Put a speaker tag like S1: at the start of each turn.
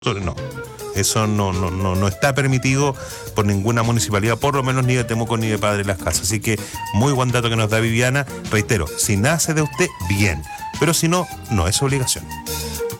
S1: No. Eso no está permitido por ninguna municipalidad, por lo menos ni de Temuco ni de Padre Las Casas. Así que muy buen dato que nos da Viviana. Reitero, si nace de usted, bien. Pero si no, no es obligación.